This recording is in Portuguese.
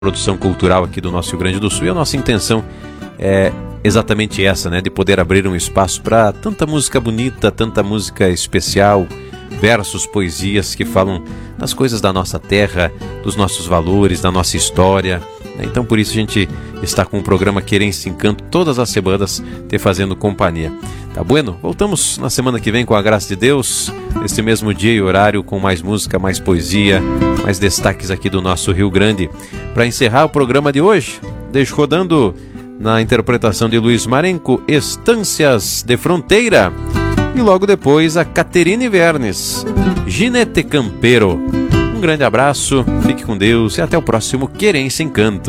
produção cultural aqui do nosso Rio Grande do Sul, e a nossa intenção é exatamente essa, né? De poder abrir um espaço para tanta música bonita, tanta música especial, versos, poesias que falam das coisas da nossa terra, dos nossos valores, da nossa história. Então por isso a gente está com o programa Querência Encanto todas as semanas te fazendo companhia. Tá bueno? Voltamos na semana que vem com a graça de Deus, neste mesmo dia e horário, com mais música, mais poesia, mais destaques aqui do nosso Rio Grande. Para encerrar o programa de hoje, deixo rodando na interpretação de Luiz Marenco, Estâncias de Fronteira, e logo depois a Caterine Vernes, Ginete Campeiro. Um grande abraço, fique com Deus e até o próximo Querência Encanto.